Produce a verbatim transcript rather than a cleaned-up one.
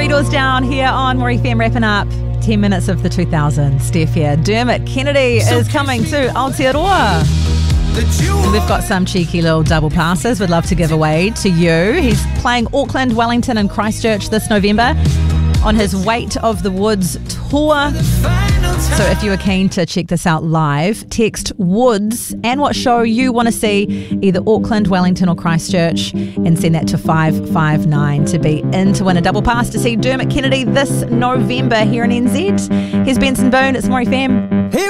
Three Doors Down here on More F M, wrapping up ten minutes of the two thousands. Steph here. Dermot Kennedy is coming to Aotearoa. We've got some cheeky little double passes we'd love to give away to you. He's playing Auckland, Wellington and Christchurch this November on his Weight of the Woods tour. So if you are keen to check this out live, text Woods and what show you want to see, either Auckland, Wellington or Christchurch, and send that to five five nine to be in to win a double pass to see Dermot Kennedy this November here in N Z. Here's Benson Boone, it's More F M.